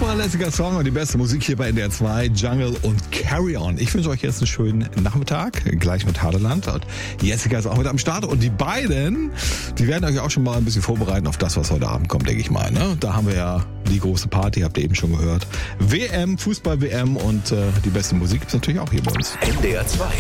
zuverlässiger Song und die beste Musik hier bei NDR 2, Jungle und Carry On. Ich wünsche euch jetzt einen schönen Nachmittag, gleich mit Hadeland. Und Jessica ist auch mit am Start und die beiden, die werden euch auch schon mal ein bisschen vorbereiten auf das, was heute Abend kommt, denke ich mal. Ne? Da haben wir ja die große Party, habt ihr eben schon gehört. WM, Fußball-WM und die beste Musik ist natürlich auch hier bei uns. NDR 2.